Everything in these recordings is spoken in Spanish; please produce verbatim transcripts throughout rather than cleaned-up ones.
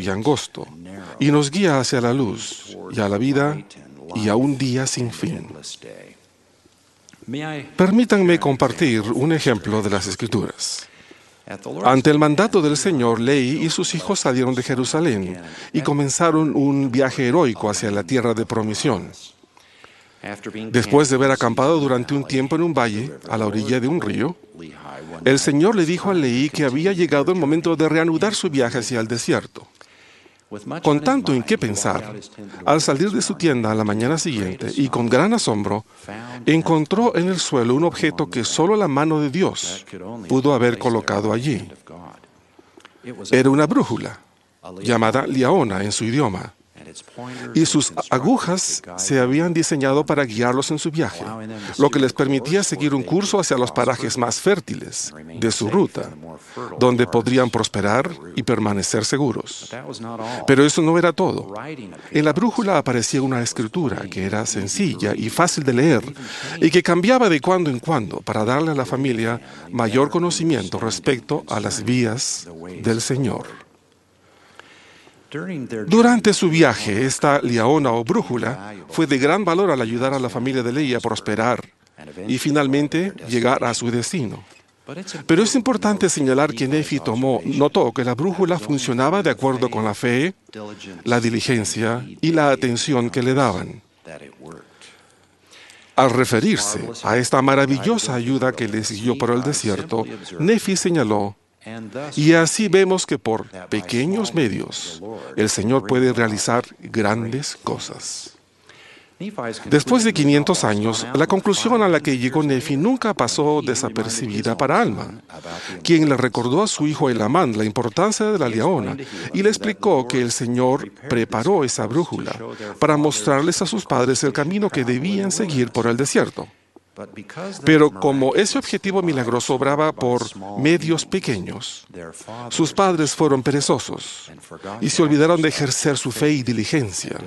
y angosto, y nos guía hacia la luz, y a la vida, y a un día sin fin. Permítanme compartir un ejemplo de las Escrituras. Ante el mandato del Señor, Lehi y sus hijos salieron de Jerusalén y comenzaron un viaje heroico hacia la tierra de promisión. Después de haber acampado durante un tiempo en un valle, a la orilla de un río, el Señor le dijo a Lehi que había llegado el momento de reanudar su viaje hacia el desierto. Con tanto en qué pensar, al salir de su tienda a la mañana siguiente y con gran asombro, encontró en el suelo un objeto que solo la mano de Dios pudo haber colocado allí. Era una brújula, llamada Liaona en su idioma, y sus agujas se habían diseñado para guiarlos en su viaje, lo que les permitía seguir un curso hacia los parajes más fértiles de su ruta, donde podrían prosperar y permanecer seguros. Pero eso no era todo. En la brújula aparecía una escritura que era sencilla y fácil de leer y que cambiaba de cuando en cuando para darle a la familia mayor conocimiento respecto a las vías del Señor. Durante su viaje, esta liaona o brújula fue de gran valor al ayudar a la familia de Lehi a prosperar y finalmente llegar a su destino. Pero es importante señalar que Nefi tomó, notó que la brújula funcionaba de acuerdo con la fe, la diligencia y la atención que le daban. Al referirse a esta maravillosa ayuda que le siguió por el desierto, Nefi señaló: y así vemos que por pequeños medios el Señor puede realizar grandes cosas. Después de quinientos años, la conclusión a la que llegó Nefi nunca pasó desapercibida para Alma, quien le recordó a su hijo Elamán la importancia de la liaona y le explicó que el Señor preparó esa brújula para mostrarles a sus padres el camino que debían seguir por el desierto. Pero como ese objetivo milagroso obraba por medios pequeños, sus padres fueron perezosos y se olvidaron de ejercer su fe y diligencia.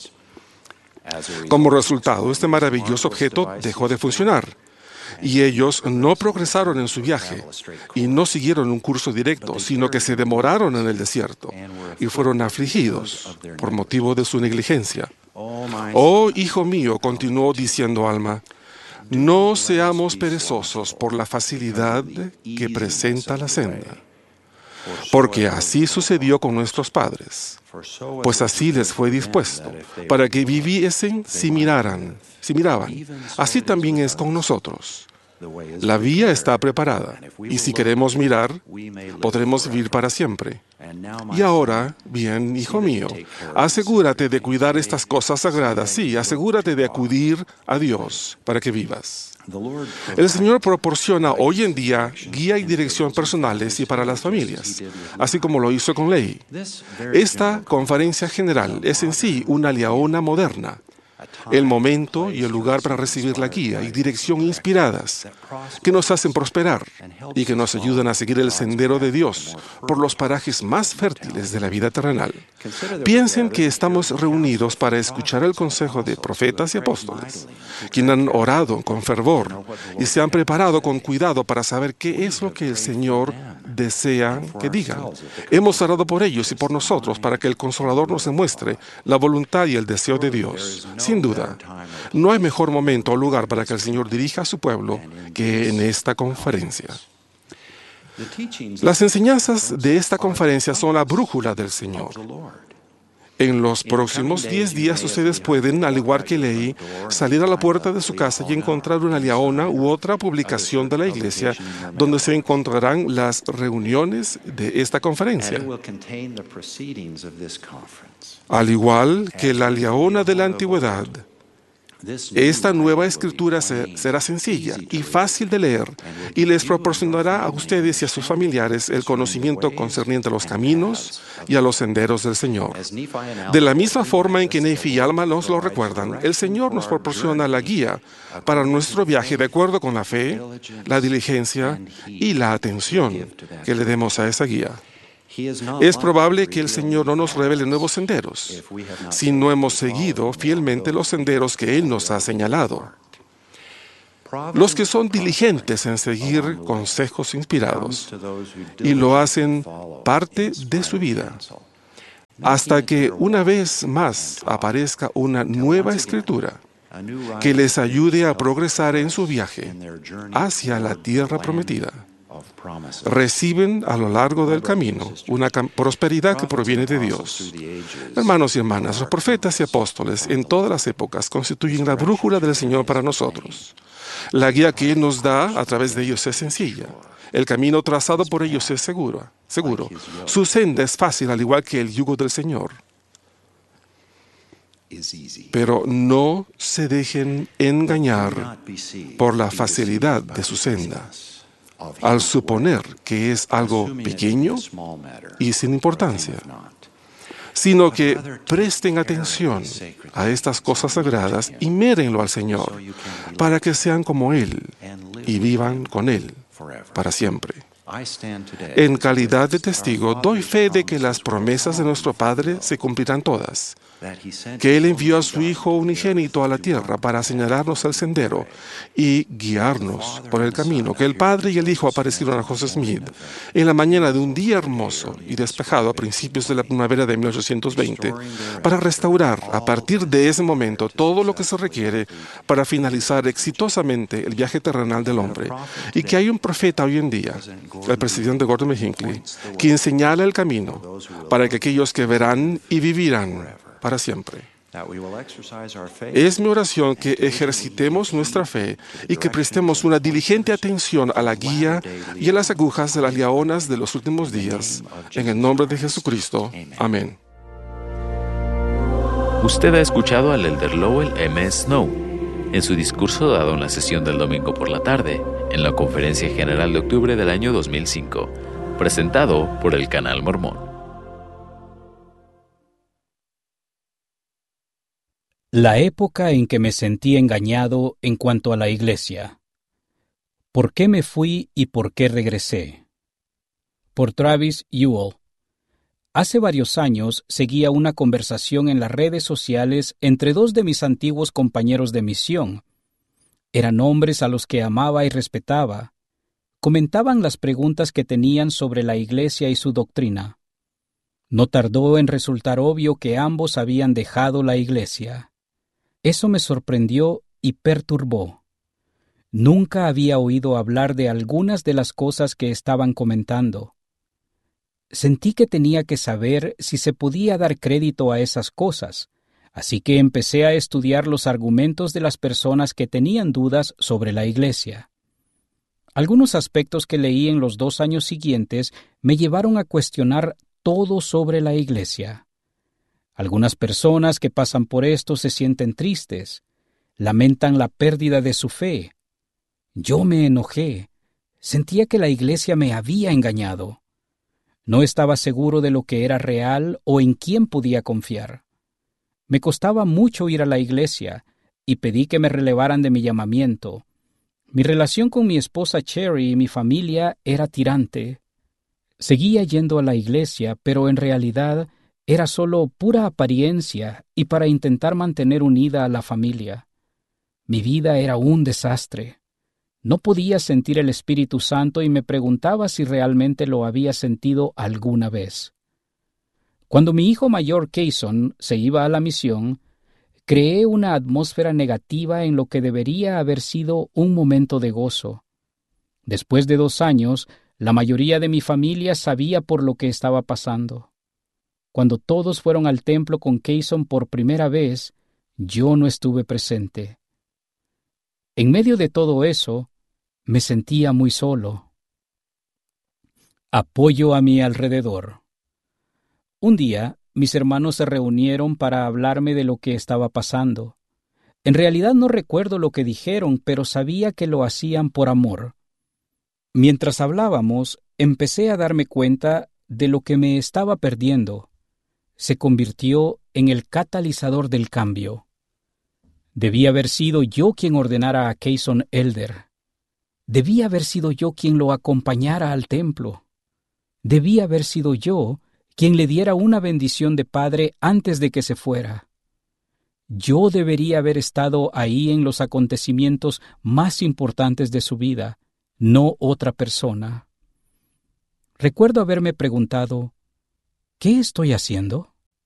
Como resultado, este maravilloso objeto dejó de funcionar y ellos no progresaron en su viaje y no siguieron un curso directo, sino que se demoraron en el desierto y fueron afligidos por motivo de su negligencia. Oh, hijo mío, continuó diciendo Alma, no seamos perezosos por la facilidad que presenta la senda, porque así sucedió con nuestros padres, pues así les fue dispuesto, para que viviesen si miraran, si miraban. Así también es con nosotros. La vía está preparada, y si queremos mirar, podremos vivir para siempre. Y ahora, bien, hijo mío, asegúrate de cuidar estas cosas sagradas, sí, asegúrate de acudir a Dios para que vivas. El Señor proporciona hoy en día guía y dirección personales y para las familias, así como lo hizo con Lehi. Esta conferencia general es en sí una liaona moderna, el momento y el lugar para recibir la guía y dirección inspiradas que nos hacen prosperar y que nos ayudan a seguir el sendero de Dios por los parajes más fértiles de la vida terrenal. Piensen que estamos reunidos para escuchar el consejo de profetas y apóstoles, quienes han orado con fervor y se han preparado con cuidado para saber qué es lo que el Señor desea que digan. Hemos orado por ellos y por nosotros para que el Consolador nos demuestre la voluntad y el deseo de Dios. Sin duda, no hay mejor momento o lugar para que el Señor dirija a su pueblo que en esta conferencia. Las enseñanzas de esta conferencia son la brújula del Señor. En los próximos diez días ustedes pueden, al igual que Lehi, salir a la puerta de su casa y encontrar una liaona u otra publicación de la iglesia donde se encontrarán las reuniones de esta conferencia. Al igual que la liaona de la antigüedad, esta nueva escritura se, será sencilla y fácil de leer y les proporcionará a ustedes y a sus familiares el conocimiento concerniente a los caminos y a los senderos del Señor. De la misma forma en que Nefi y Alma nos lo recuerdan, el Señor nos proporciona la guía para nuestro viaje de acuerdo con la fe, la diligencia y la atención que le demos a esa guía. Es probable que el Señor no nos revele nuevos senderos si no hemos seguido fielmente los senderos que Él nos ha señalado. Los que son diligentes en seguir consejos inspirados y lo hacen parte de su vida, hasta que una vez más aparezca una nueva escritura que les ayude a progresar en su viaje hacia la tierra prometida. Reciben a lo largo del camino una prosperidad que proviene de Dios. Hermanos y hermanas, los profetas y apóstoles en todas las épocas constituyen la brújula del Señor para nosotros. La guía que Él nos da a través de ellos es sencilla. El camino trazado por ellos es seguro. seguro. Su senda es fácil, al igual que el yugo del Señor. Pero no se dejen engañar por la facilidad de su senda, al suponer que es algo pequeño y sin importancia, sino que presten atención a estas cosas sagradas y mírenlo al Señor, para que sean como Él y vivan con Él para siempre. En calidad de testigo, doy fe de que las promesas de nuestro Padre se cumplirán todas, que Él envió a su Hijo unigénito a la tierra para señalarnos el sendero y guiarnos por el camino, que el Padre y el Hijo aparecieron a José Smith en la mañana de un día hermoso y despejado a principios de la primavera de mil ochocientos veinte para restaurar a partir de ese momento todo lo que se requiere para finalizar exitosamente el viaje terrenal del hombre, y que hay un profeta hoy en día, el presidente Gordon B. Hinckley, quien señala el camino para que aquellos que verán y vivirán para siempre. Es mi oración que ejercitemos nuestra fe y que prestemos una diligente atención a la guía y a las agujas de las leonas de los últimos días. En el nombre de Jesucristo. Amén. Usted ha escuchado al elder Lowell M. Snow en su discurso dado en la sesión del domingo por la tarde, en la Conferencia General de octubre del año dos mil cinco, presentado por el Canal Mormón. La época en que me sentí engañado en cuanto a la Iglesia. ¿Por qué me fui y por qué regresé? Por Travis Ewell. Hace varios años seguía una conversación en las redes sociales entre dos de mis antiguos compañeros de misión. Eran hombres a los que amaba y respetaba. Comentaban las preguntas que tenían sobre la Iglesia y su doctrina. No tardó en resultar obvio que ambos habían dejado la Iglesia. Eso me sorprendió y perturbó. Nunca había oído hablar de algunas de las cosas que estaban comentando. Sentí que tenía que saber si se podía dar crédito a esas cosas, así que empecé a estudiar los argumentos de las personas que tenían dudas sobre la Iglesia. Algunos aspectos que leí en los dos años siguientes me llevaron a cuestionar todo sobre la Iglesia. Algunas personas que pasan por esto se sienten tristes, lamentan la pérdida de su fe. Yo me enojé, sentía que la Iglesia me había engañado. No estaba seguro de lo que era real o en quién podía confiar. Me costaba mucho ir a la Iglesia y pedí que me relevaran de mi llamamiento. Mi relación con mi esposa Cherry y mi familia era tirante. Seguía yendo a la Iglesia, pero en realidad era solo pura apariencia y para intentar mantener unida a la familia. Mi vida era un desastre. No podía sentir el Espíritu Santo y me preguntaba si realmente lo había sentido alguna vez. Cuando mi hijo mayor, Kayson, se iba a la misión, creé una atmósfera negativa en lo que debería haber sido un momento de gozo. Después de dos años, la mayoría de mi familia sabía por lo que estaba pasando. Cuando todos fueron al templo con Kayson por primera vez, yo no estuve presente. En medio de todo eso, me sentía muy solo. Apoyo a mi alrededor. Un día, mis hermanos se reunieron para hablarme de lo que estaba pasando. En realidad no recuerdo lo que dijeron, pero sabía que lo hacían por amor. Mientras hablábamos, empecé a darme cuenta de lo que me estaba perdiendo. Se convirtió en el catalizador del cambio. Debía haber sido yo quien ordenara a Kayson elder. Debía haber sido yo quien lo acompañara al templo. Debía haber sido yo quien le diera una bendición de padre antes de que se fuera. Yo debería haber estado ahí en los acontecimientos más importantes de su vida, no otra persona. Recuerdo haberme preguntado, ¿qué estoy haciendo?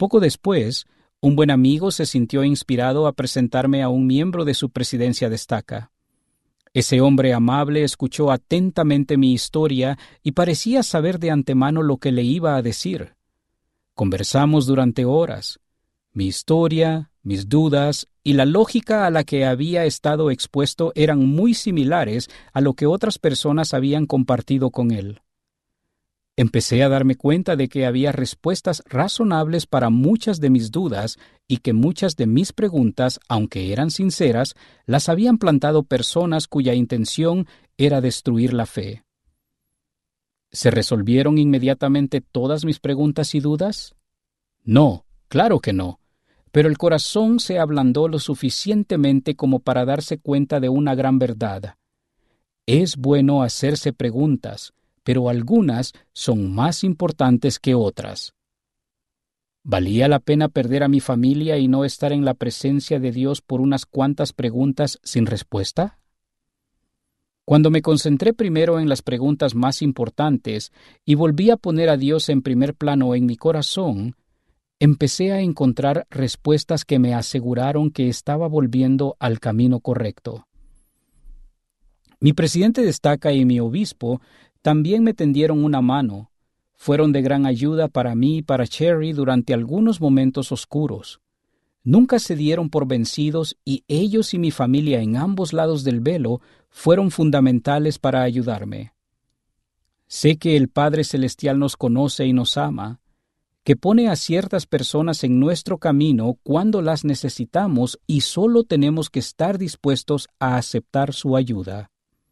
Poco después, un buen amigo se sintió inspirado a presentarme a un miembro de su presidencia de estaca. Ese hombre amable escuchó atentamente mi historia y parecía saber de antemano lo que le iba a decir. Conversamos durante horas. Mi historia, mis dudas y la lógica a la que había estado expuesto eran muy similares a lo que otras personas habían compartido con él. Empecé a darme cuenta de que había respuestas razonables para muchas de mis dudas y que muchas de mis preguntas, aunque eran sinceras, las habían plantado personas cuya intención era destruir la fe. ¿Se resolvieron inmediatamente todas mis preguntas y dudas? No, claro que no, pero el corazón se ablandó lo suficientemente como para darse cuenta de una gran verdad. Es bueno hacerse preguntas, pero algunas son más importantes que otras. ¿Valía la pena perder a mi familia y no estar en la presencia de Dios por unas cuantas preguntas sin respuesta? Cuando me concentré primero en las preguntas más importantes y volví a poner a Dios en primer plano en mi corazón, empecé a encontrar respuestas que me aseguraron que estaba volviendo al camino correcto. Mi presidente de estaca y mi obispo también me tendieron una mano. Fueron de gran ayuda para mí y para Cherry durante algunos momentos oscuros. Nunca se dieron por vencidos y ellos y mi familia en ambos lados del velo fueron fundamentales para ayudarme. Sé que el Padre Celestial nos conoce y nos ama, que pone a ciertas personas en nuestro camino cuando las necesitamos y solo tenemos que estar dispuestos a aceptar su ayuda.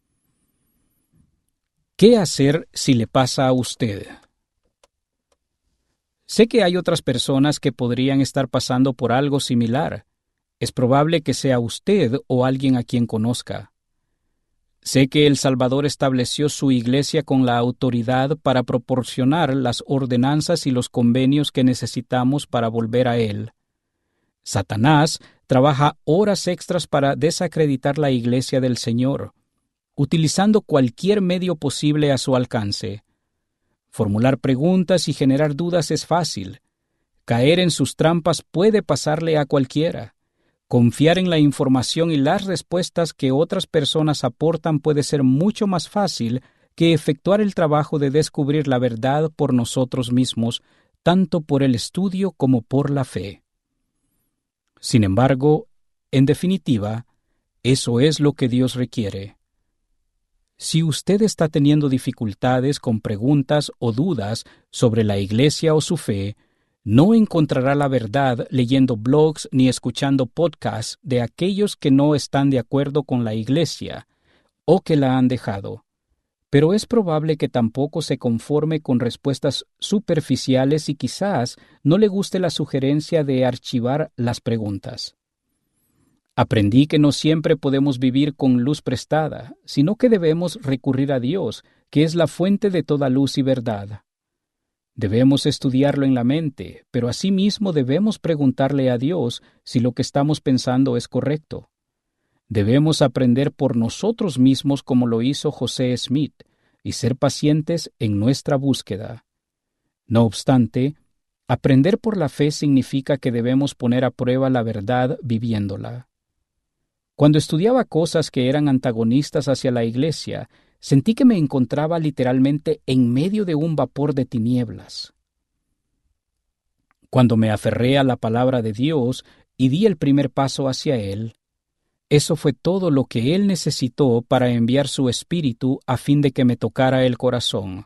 ¿Qué hacer si le pasa a usted? Sé que hay otras personas que podrían estar pasando por algo similar. Es probable que sea usted o alguien a quien conozca. Sé que el Salvador estableció su iglesia con la autoridad para proporcionar las ordenanzas y los convenios que necesitamos para volver a Él. Satanás trabaja horas extras para desacreditar la iglesia del Señor, utilizando cualquier medio posible a su alcance. Formular preguntas y generar dudas es fácil. Caer en sus trampas puede pasarle a cualquiera. Confiar en la información y las respuestas que otras personas aportan puede ser mucho más fácil que efectuar el trabajo de descubrir la verdad por nosotros mismos, tanto por el estudio como por la fe. Sin embargo, en definitiva, eso es lo que Dios requiere. Si usted está teniendo dificultades con preguntas o dudas sobre la iglesia o su fe, no encontrará la verdad leyendo blogs ni escuchando podcasts de aquellos que no están de acuerdo con la iglesia o que la han dejado. Pero es probable que tampoco se conforme con respuestas superficiales y quizás no le guste la sugerencia de archivar las preguntas. Aprendí que no siempre podemos vivir con luz prestada, sino que debemos recurrir a Dios, que es la fuente de toda luz y verdad. Debemos estudiarlo en la mente, pero asimismo debemos preguntarle a Dios si lo que estamos pensando es correcto. Debemos aprender por nosotros mismos como lo hizo José Smith y ser pacientes en nuestra búsqueda. No obstante, aprender por la fe significa que debemos poner a prueba la verdad viviéndola. Cuando estudiaba cosas que eran antagonistas hacia la iglesia, sentí que me encontraba literalmente en medio de un vapor de tinieblas. Cuando me aferré a la palabra de Dios y di el primer paso hacia Él, eso fue todo lo que Él necesitó para enviar su Espíritu a fin de que me tocara el corazón.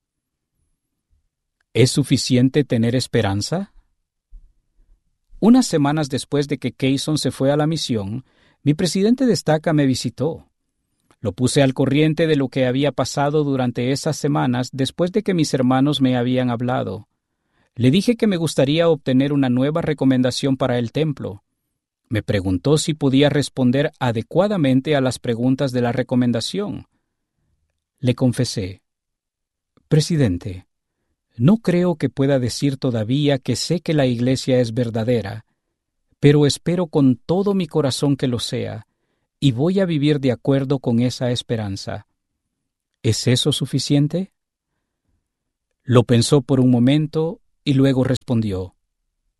¿Es suficiente tener esperanza? Unas semanas después de que Kayson se fue a la misión, mi presidente de estaca me visitó. Lo puse al corriente de lo que había pasado durante esas semanas después de que mis hermanos me habían hablado. Le dije que me gustaría obtener una nueva recomendación para el templo. Me preguntó si podía responder adecuadamente a las preguntas de la recomendación. Le confesé: Presidente, no creo que pueda decir todavía que sé que la iglesia es verdadera, pero espero con todo mi corazón que lo sea, y voy a vivir de acuerdo con esa esperanza. ¿Es eso suficiente? Lo pensó por un momento y luego respondió: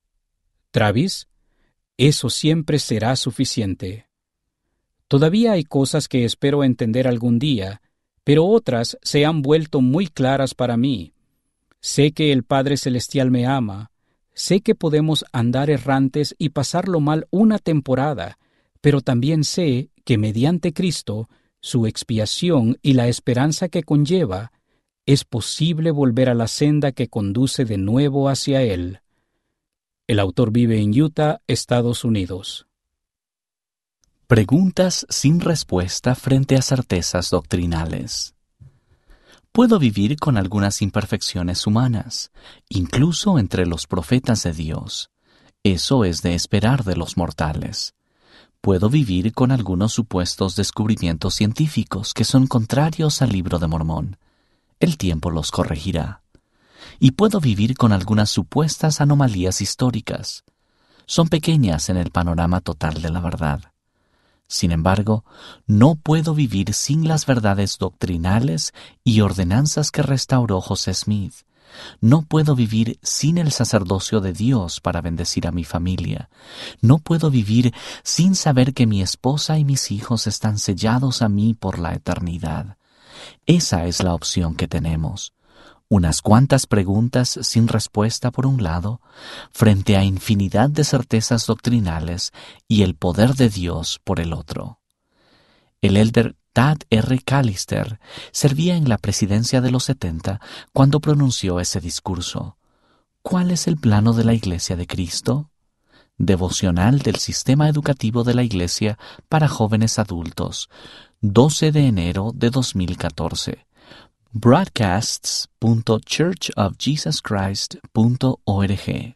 Travis, eso siempre será suficiente. Todavía hay cosas que espero entender algún día, pero otras se han vuelto muy claras para mí. Sé que el Padre Celestial me ama, sé que podemos andar errantes y pasarlo mal una temporada, pero también sé que mediante Cristo, su expiación y la esperanza que conlleva, es posible volver a la senda que conduce de nuevo hacia Él. El autor vive en Utah, Estados Unidos. Preguntas sin respuesta frente a certezas doctrinales. Puedo vivir con algunas imperfecciones humanas, incluso entre los profetas de Dios. Eso es de esperar de los mortales. Puedo vivir con algunos supuestos descubrimientos científicos que son contrarios al Libro de Mormón. El tiempo los corregirá. Y puedo vivir con algunas supuestas anomalías históricas. Son pequeñas en el panorama total de la verdad. Sin embargo, no puedo vivir sin las verdades doctrinales y ordenanzas que restauró José Smith. No puedo vivir sin el sacerdocio de Dios para bendecir a mi familia. No puedo vivir sin saber que mi esposa y mis hijos están sellados a mí por la eternidad. Esa es la opción que tenemos. Unas cuantas preguntas sin respuesta por un lado, frente a infinidad de certezas doctrinales y el poder de Dios por el otro. El elder Tad R. Callister servía en la presidencia de los setenta cuando pronunció ese discurso. ¿Cuál es el plano de la Iglesia de Cristo? Devocional del Sistema Educativo de la Iglesia para Jóvenes Adultos, doce de enero de dos mil catorce. broadcasts punto church of jesus christ punto org.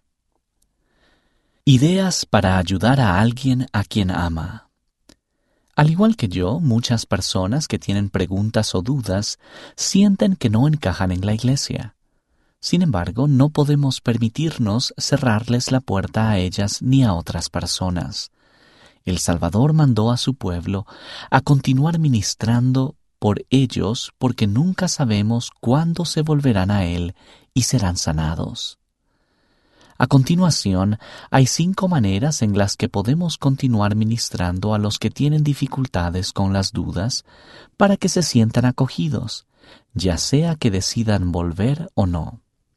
Ideas para ayudar a alguien a quien ama. Al igual que yo, muchas personas que tienen preguntas o dudas sienten que no encajan en la iglesia. Sin embargo, no podemos permitirnos cerrarles la puerta a ellas ni a otras personas. El Salvador mandó a su pueblo a continuar ministrando por ellos porque nunca sabemos cuándo se volverán a Él y serán sanados. A continuación, hay cinco maneras en las que podemos continuar ministrando a los que tienen dificultades con las dudas para que se sientan acogidos, ya sea que decidan volver o no.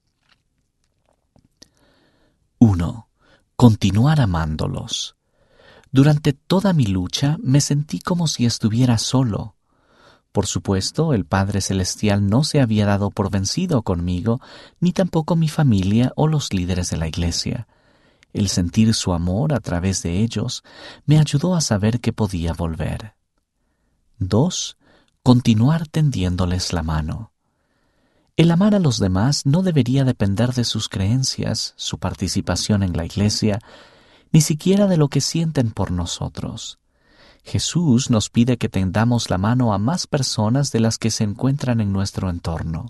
uno. Continuar amándolos. Durante toda mi lucha me sentí como si estuviera solo. Por supuesto, el Padre Celestial no se había dado por vencido conmigo, ni tampoco mi familia o los líderes de la iglesia. El sentir su amor a través de ellos me ayudó a saber que podía volver. dos. Continuar tendiéndoles la mano. El amar a los demás no debería depender de sus creencias, su participación en la iglesia, ni siquiera de lo que sienten por nosotros. Jesús nos pide que tendamos la mano a más personas de las que se encuentran en nuestro entorno.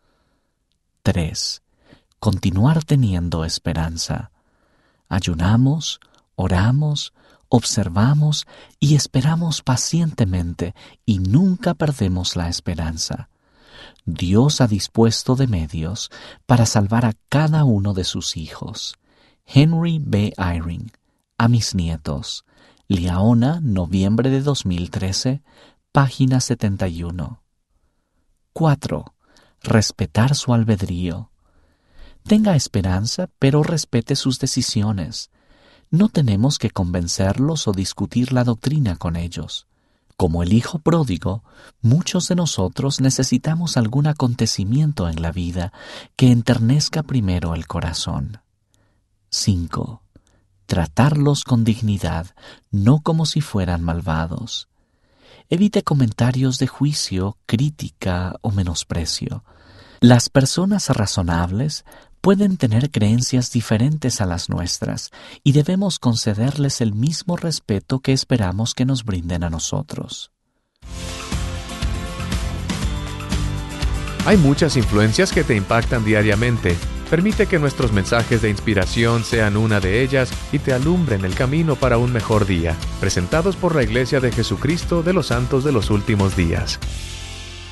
tres. Continuar teniendo esperanza. Ayunamos, oramos, observamos y esperamos pacientemente y nunca perdemos la esperanza. Dios ha dispuesto de medios para salvar a cada uno de sus hijos. Henry B. Eyring, a mis nietos. Liaona, noviembre de dos mil trece, página setenta y uno. cuatro. Respetar su albedrío. Tenga esperanza, pero respete sus decisiones. No tenemos que convencerlos o discutir la doctrina con ellos. Como el hijo pródigo, muchos de nosotros necesitamos algún acontecimiento en la vida que enternezca primero el corazón. cinco. Tratarlos con dignidad, no como si fueran malvados. Evite comentarios de juicio, crítica o menosprecio. Las personas razonables pueden tener creencias diferentes a las nuestras y debemos concederles el mismo respeto que esperamos que nos brinden a nosotros. Hay muchas influencias que te impactan diariamente. Permite que nuestros mensajes de inspiración sean una de ellas y te alumbren el camino para un mejor día. Presentados por la Iglesia de Jesucristo de los Santos de los Últimos Días.